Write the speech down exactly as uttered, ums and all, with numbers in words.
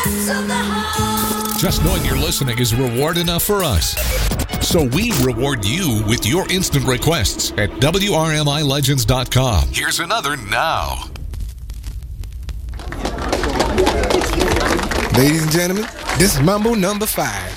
Just knowing you're listening is reward enough for us. So we reward you with your instant requests at W R M I Legends dot com. Here's another now. Ladies and gentlemen, this is Mambo number five.